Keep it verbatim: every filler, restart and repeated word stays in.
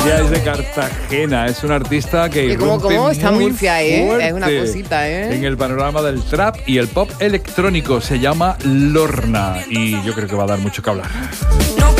Ella es de Cartagena, es una artista que ¿Y cómo, cómo está Murcia, eh? Es una cosita, ¿eh? En el panorama del trap y el pop electrónico. Se llama Lorna y yo creo que va a dar mucho que hablar.